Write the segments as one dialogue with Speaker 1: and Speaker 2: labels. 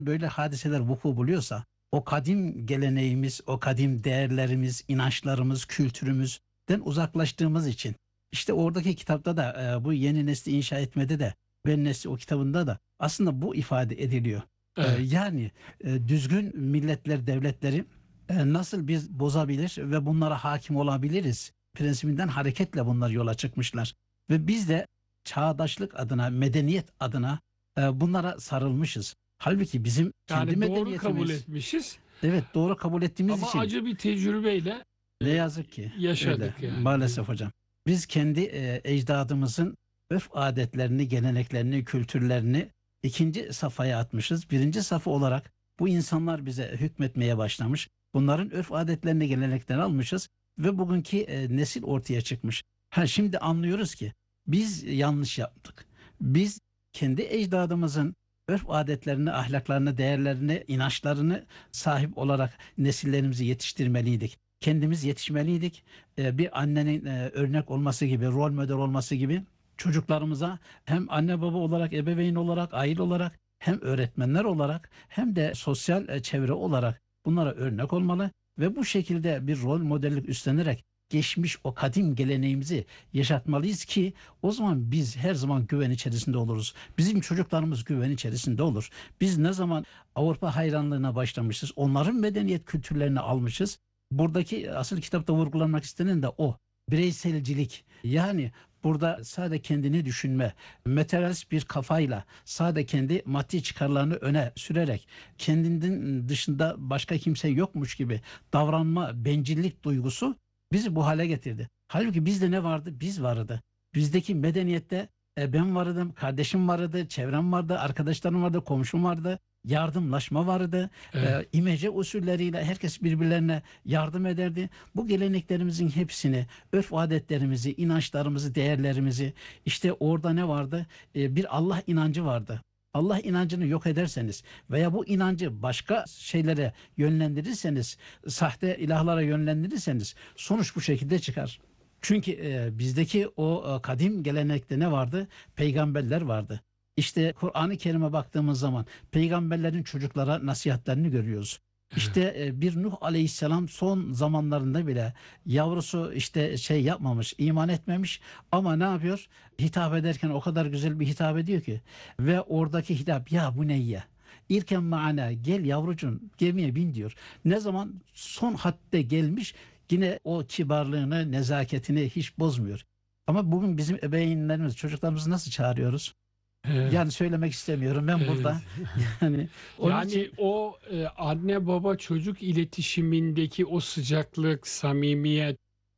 Speaker 1: böyle hadiseler vuku buluyorsa, o kadim geleneğimiz, o kadim değerlerimiz, inançlarımız, kültürümüzden uzaklaştığımız için, işte oradaki kitapta da bu yeni nesli inşa etmede de, Ben Nesli o kitabında da aslında bu ifade ediliyor.
Speaker 2: Evet.
Speaker 1: Yani düzgün milletler, devletleri nasıl biz bozabilir ve bunlara hakim olabiliriz prensibinden hareketle bunlar yola çıkmışlar. Ve biz de çağdaşlık adına, medeniyet adına bunlara sarılmışız. Halbuki bizim kendi
Speaker 2: Yani doğru kabul
Speaker 1: medeniyetimiz,
Speaker 2: etmişiz
Speaker 1: evet, doğru kabul ettiğimiz
Speaker 2: ama
Speaker 1: için
Speaker 2: acı bir tecrübeyle
Speaker 1: ne
Speaker 2: e,
Speaker 1: yazık ki öyle,
Speaker 2: yaşadık yani.
Speaker 1: maalesef hocam. Biz kendi ecdadımızın örf adetlerini, geleneklerini, kültürlerini ikinci safhaya atmışız. Birinci safha olarak bu insanlar bize hükmetmeye başlamış. Bunların örf adetlerini, geleneklerini almışız ve bugünkü nesil ortaya çıkmış. Ha, şimdi anlıyoruz ki biz yanlış yaptık. Biz kendi ecdadımızın örf adetlerini, ahlaklarını, değerlerini, inançlarını sahip olarak nesillerimizi yetiştirmeliydik. Kendimiz yetişmeliydik. Bir annenin örnek olması gibi, rol model olması gibi çocuklarımıza hem anne baba olarak, ebeveyn olarak, aile olarak, hem öğretmenler olarak, hem de sosyal çevre olarak bunlara örnek olmalı ve bu şekilde bir rol modellik üstlenerek geçmiş o kadim geleneğimizi yaşatmalıyız ki o zaman biz her zaman güven içerisinde oluruz. Bizim çocuklarımız güven içerisinde olur. Biz ne zaman Avrupa hayranlığına başlamışız, onların medeniyet kültürlerini almışız. Buradaki asıl kitapta vurgulanmak istenen de o. Bireyselcilik. Yani burada sadece kendini düşünme, materyalist bir kafayla sadece kendi maddi çıkarlarını öne sürerek kendinden dışında başka kimse yokmuş gibi davranma, bencillik duygusu bizi bu hale getirdi. Halbuki bizde ne vardı? Biz vardı. Bizdeki medeniyette ben vardım, kardeşim vardı, çevrem vardı, arkadaşlarım vardı, komşum vardı, yardımlaşma vardı.
Speaker 2: Evet.
Speaker 1: İmece usulleriyle herkes birbirlerine yardım ederdi. Bu geleneklerimizin hepsini, örf adetlerimizi, inançlarımızı, değerlerimizi, işte orada ne vardı? Bir Allah inancı vardı. Allah inancını yok ederseniz veya bu inancı başka şeylere yönlendirirseniz, sahte ilahlara yönlendirirseniz sonuç bu şekilde çıkar. Çünkü bizdeki o kadim gelenekte ne vardı? Peygamberler vardı. İşte Kur'an-ı Kerim'e baktığımız zaman peygamberlerin çocuklara nasihatlerini görüyoruz. İşte bir Nuh Aleyhisselam son zamanlarında bile yavrusu işte şey yapmamış, iman etmemiş ama ne yapıyor? Hitap ederken o kadar güzel bir hitap ediyor ki ve oradaki hitap ya bu ne ya? İrken maana gel yavrucuğum gemiye bin diyor. Ne zaman son hatta gelmiş yine o kibarlığını, nezaketini hiç bozmuyor. Ama bugün bizim ebeveynlerimiz, çocuklarımızı nasıl çağırıyoruz?
Speaker 2: Evet.
Speaker 1: Yani söylemek istemiyorum ben
Speaker 2: Evet.
Speaker 1: burada. Yani onun
Speaker 2: Yani
Speaker 1: için
Speaker 2: o anne baba çocuk iletişimindeki o sıcaklık, samimiyet,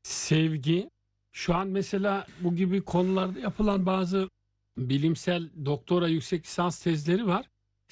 Speaker 2: sevgi, şu an mesela bu gibi konularda yapılan bazı bilimsel doktora yüksek lisans tezleri var.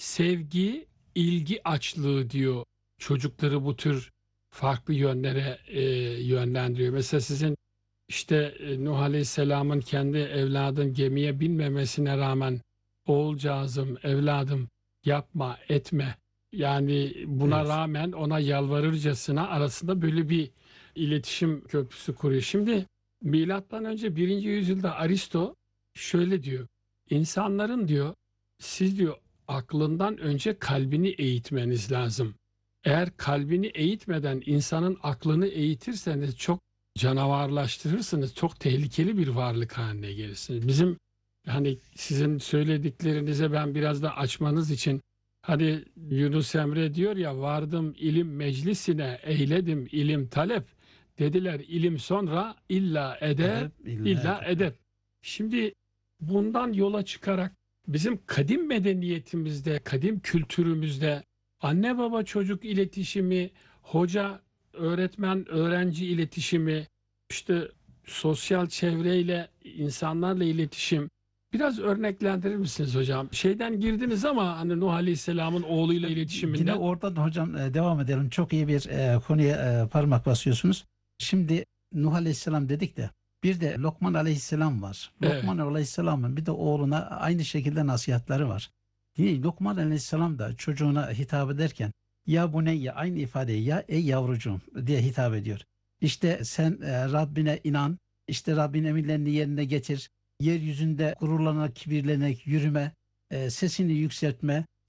Speaker 2: Sevgi, ilgi açlığı diyor. Çocukları bu tür farklı yönlere yönlendiriyor. Mesela sizin işte Nuh Aleyhisselam'ın kendi evladın gemiye binmemesine rağmen oğulcağızım, evladım yapma, etme. Yani buna
Speaker 1: evet.
Speaker 2: rağmen ona yalvarırcasına arasında böyle bir iletişim köprüsü kuruyor. Şimdi milattan önce 1. yüzyılda Aristo şöyle diyor. İnsanların diyor, siz diyor aklından önce kalbini eğitmeniz lazım. Eğer kalbini eğitmeden insanın aklını eğitirseniz çok canavarlaştırırsınız. Çok tehlikeli bir varlık haline gelirsiniz. Bizim hani sizin söylediklerinize ben biraz da açmanız için hani Yunus Emre diyor ya vardım ilim meclisine eyledim ilim talep dediler ilim sonra illa edep
Speaker 1: Edep illa
Speaker 2: illa
Speaker 1: edep.
Speaker 2: edep. Şimdi bundan yola çıkarak bizim kadim medeniyetimizde, kadim kültürümüzde anne baba çocuk iletişimi, hoca öğretmen öğrenci iletişimi, işte sosyal çevreyle insanlarla iletişim. Biraz örneklendirir misiniz hocam? Şeyden girdiniz ama hani Nuh Aleyhisselam'ın oğluyla
Speaker 1: Yine
Speaker 2: iletişiminden.
Speaker 1: oradan hocam devam edelim. Çok iyi bir konuya parmak basıyorsunuz. Şimdi Nuh Aleyhisselam dedik de bir de Lokman Aleyhisselam var.
Speaker 2: Evet,
Speaker 1: Lokman Aleyhisselam'ın bir de oğluna aynı şekilde nasihatleri var. Yine Lokman Aleyhisselam da çocuğuna hitap ederken ya bu ne ya aynı ifadeyi ya ey yavrucuğum diye hitap ediyor. İşte sen Rabbine inan, işte Rabbin emirlerini yerine getir, yeryüzünde gururlanarak, kibirlenerek yürüme, sesini yükseltme,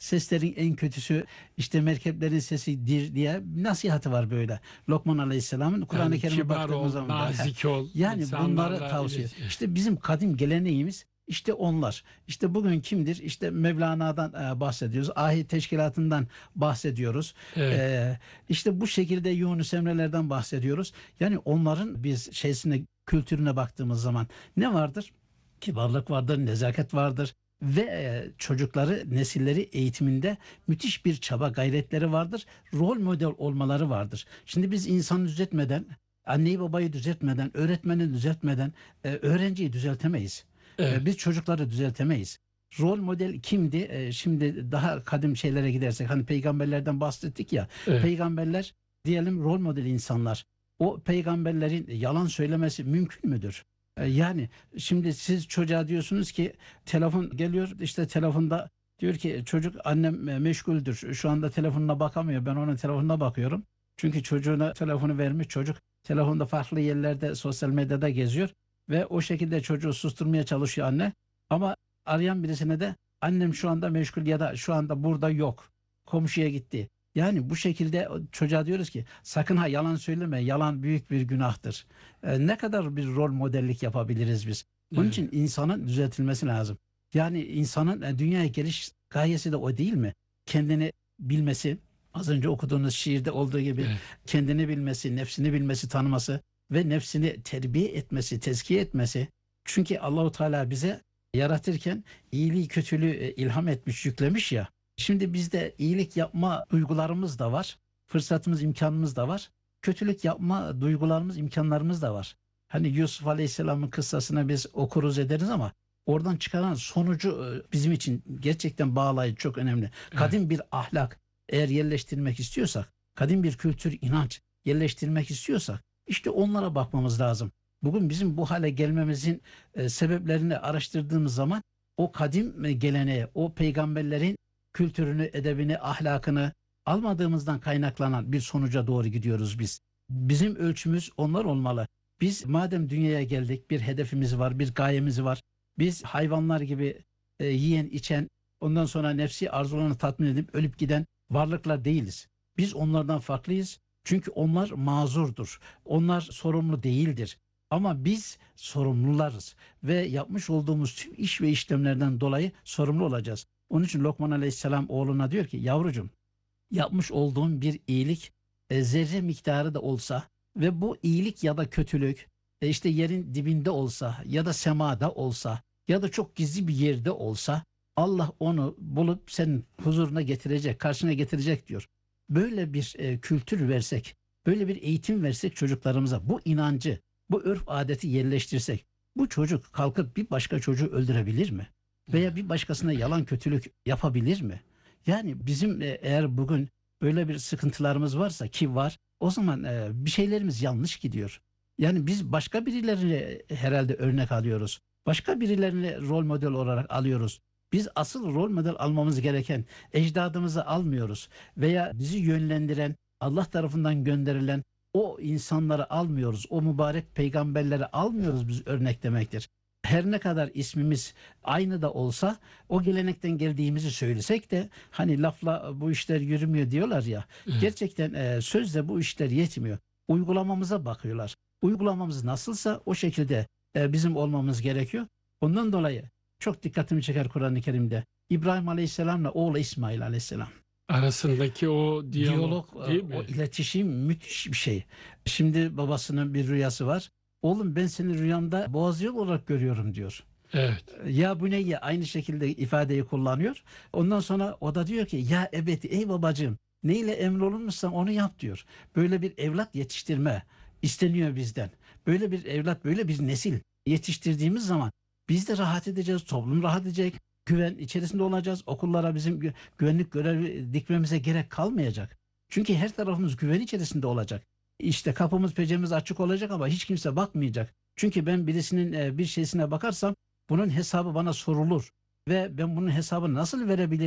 Speaker 1: Seslerin en kötüsü işte merkeplerin sesidir diye nasihatı var böyle. Lokman Aleyhisselam'ın Kur'an-ı
Speaker 2: Yani
Speaker 1: Kerim'e
Speaker 2: kibar ol,
Speaker 1: baktığımız zaman da.
Speaker 2: nazik ol,
Speaker 1: Yani bunları
Speaker 2: insanlarla
Speaker 1: tavsiye. İşte bizim kadim geleneğimiz işte onlar. İşte bugün kimdir? İşte Mevlana'dan bahsediyoruz. Ahi teşkilatından bahsediyoruz.
Speaker 2: Evet,
Speaker 1: İşte bu şekilde Yunus Emre'lerden bahsediyoruz. Yani onların biz kültürüne baktığımız zaman ne vardır? Kibarlık vardır, nezaket vardır ve çocukları, nesilleri eğitiminde müthiş bir çaba gayretleri vardır. Rol model olmaları vardır. Şimdi biz insanı düzeltmeden, anneyi babayı düzeltmeden, öğretmeni düzeltmeden öğrenciyi düzeltemeyiz.
Speaker 2: evet,
Speaker 1: Biz çocukları düzeltemeyiz. Rol model kimdi? Şimdi daha kadim şeylere gidersek hani peygamberlerden bahsettik ya.
Speaker 2: evet.
Speaker 1: Peygamberler diyelim rol model insanlar. O peygamberlerin yalan söylemesi mümkün müdür? Yani şimdi siz çocuğa diyorsunuz ki telefon geliyor işte telefonda diyor ki çocuk annem meşguldür şu anda telefonuna bakamıyor ben onun telefonuna bakıyorum. Çünkü çocuğuna telefonu vermiş çocuk telefonda farklı yerlerde sosyal medyada geziyor ve o şekilde çocuğu susturmaya çalışıyor anne ama arayan birisine de annem şu anda meşgul ya da şu anda burada yok komşuya gitti. Yani bu şekilde çocuğa diyoruz ki sakın ha yalan söyleme yalan büyük bir günahtır. Ne kadar bir rol modellik yapabiliriz biz? Bunun
Speaker 2: Evet.
Speaker 1: için insanın düzeltilmesi lazım. Yani insanın dünyaya geliş gayesi de o değil mi? Kendini bilmesi, az önce okuduğunuz şiirde olduğu gibi
Speaker 2: Evet.
Speaker 1: kendini bilmesi, nefsini bilmesi, tanıması ve nefsini terbiye etmesi, tezkiye etmesi. Çünkü Allahu Teala bize yaratırken iyiliği kötülüğü ilham etmiş, yüklemiş ya. Şimdi bizde iyilik yapma duygularımız da var, fırsatımız, imkanımız da var. Kötülük yapma duygularımız, imkanlarımız da var. Hani Yusuf Aleyhisselam'ın kıssasını biz okuruz ederiz ama oradan çıkaran sonucu bizim için gerçekten bağlayıcı, çok önemli.
Speaker 2: Evet.
Speaker 1: Kadim bir ahlak eğer yerleştirmek istiyorsak, kadim bir kültür, inanç yerleştirmek istiyorsak işte onlara bakmamız lazım. Bugün bizim bu hale gelmemizin sebeplerini araştırdığımız zaman o kadim geleneğe, o peygamberlerin kültürünü, edebini, ahlakını almadığımızdan kaynaklanan bir sonuca doğru gidiyoruz biz. Bizim ölçümüz onlar olmalı. Biz madem dünyaya geldik, bir hedefimiz var, bir gayemiz var. Biz hayvanlar gibi yiyen, içen, ondan sonra nefsi arzularını tatmin edip ölüp giden varlıklar değiliz. Biz onlardan farklıyız. Çünkü onlar mazurdur. Onlar sorumlu değildir. Ama biz sorumlularız ve yapmış olduğumuz tüm iş ve işlemlerden dolayı sorumlu olacağız. Onun için Lokman Aleyhisselam oğluna diyor ki yavrucuğum yapmış olduğun bir iyilik zerre miktarı da olsa ve bu iyilik ya da kötülük işte yerin dibinde olsa ya da semada olsa ya da çok gizli bir yerde olsa Allah onu bulup senin huzuruna getirecek, karşına getirecek diyor. Böyle bir kültür versek, böyle bir eğitim versek çocuklarımıza bu inancı, bu örf adeti yerleştirsek bu çocuk kalkıp bir başka çocuğu öldürebilir mi? Veya bir başkasına yalan kötülük yapabilir mi? Yani bizim eğer bugün böyle bir sıkıntılarımız varsa ki var o zaman bir şeylerimiz yanlış gidiyor. Yani biz başka birilerini herhalde örnek alıyoruz. Başka birilerini rol model olarak alıyoruz. Biz asıl rol model almamız gereken ecdadımızı almıyoruz veya bizi yönlendiren Allah tarafından gönderilen o insanları almıyoruz. O mübarek peygamberleri almıyoruz biz örnek demektir. Her ne kadar ismimiz aynı da olsa o gelenekten geldiğimizi söylesek de hani lafla bu işler yürümüyor diyorlar ya.
Speaker 2: Evet.
Speaker 1: Gerçekten sözle bu işler yetmiyor. Uygulamamıza bakıyorlar. Uygulamamız nasılsa o şekilde bizim olmamız gerekiyor. Ondan dolayı çok dikkatimi çeker Kur'an-ı Kerim'de. İbrahim Aleyhisselam'la oğlu İsmail Aleyhisselam.
Speaker 2: Arasındaki o diyalog değil mi?
Speaker 1: O iletişim müthiş bir şey. Şimdi babasının bir rüyası var. Oğlum ben seni rüyamda boğaz yol olarak görüyorum diyor.
Speaker 2: Evet.
Speaker 1: Ya Büneyye aynı şekilde ifadeyi kullanıyor. Ondan sonra o da diyor ki ya ebedi ey babacığım neyle emrolunmuşsan onu yap diyor. Böyle bir evlat yetiştirme isteniyor bizden. Böyle bir evlat, böyle bir nesil yetiştirdiğimiz zaman biz de rahat edeceğiz, toplum rahat edecek, güven içerisinde olacağız. Okullara bizim güvenlik görevi dikmemize gerek kalmayacak. Çünkü her tarafımız güven içerisinde olacak. İşte kapımız pecemiz açık olacak ama hiç kimse bakmayacak. Çünkü ben birisinin bir şeysine bakarsam bunun hesabı bana sorulur ve ben bunun hesabını nasıl verebilirim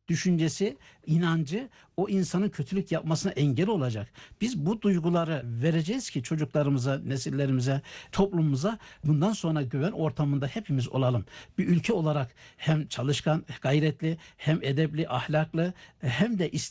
Speaker 1: düşüncesi, inancı o insanın kötülük yapmasına engel olacak. Biz bu duyguları vereceğiz ki çocuklarımıza, nesillerimize, toplumumuza bundan sonra güven ortamında hepimiz olalım. Bir ülke olarak hem çalışkan, gayretli, hem edepli, ahlaklı hem de